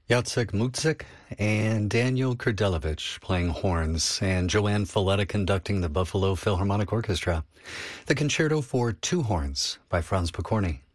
Jacek Mutzik and Daniel Kurdelevich playing horns, and Joanne Folletta conducting the Buffalo Philharmonic Orchestra. The Concerto for Two Horns by Franz Pokorny.